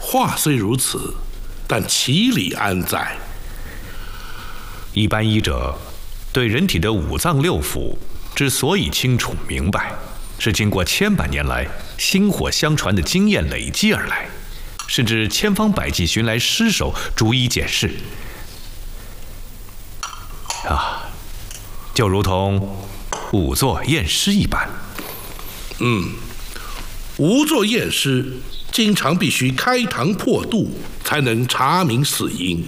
话虽如此，但其理安在？ 一般医者对人体的五脏六腑之所以清楚明白，是经过千百年来薪火相传的经验累积而来，甚至千方百计寻来尸首逐一检视。就如同仵作验尸一般。 仵作验尸经常必须开膛破肚，才能查明死因。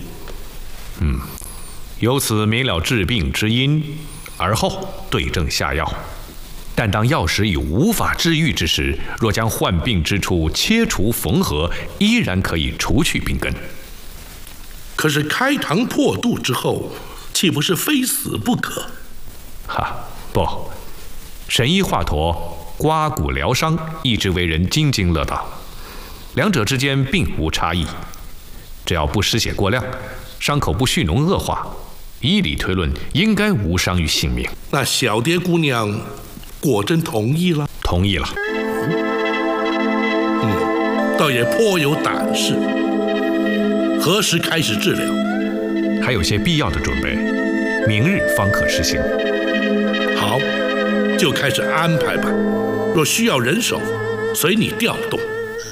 由此明了治病之因，而后对症下药。但当药石已无法治愈之时，若将患病之处切除缝合，依然可以除去病根。 可是开膛破肚之后，岂不是非死不可？ 不，神医华佗刮骨疗伤一直为人津津乐道，两者之间并无差异。只要不失血过量，伤口不蓄脓恶化，依理推论应该无伤于性命。 那小蝶姑娘果真同意了？ 同意了。 倒也颇有胆识。何时开始治疗？ 还有些必要的准备，明日方可实行。 好，就开始安排吧。若需要人手，随你调动。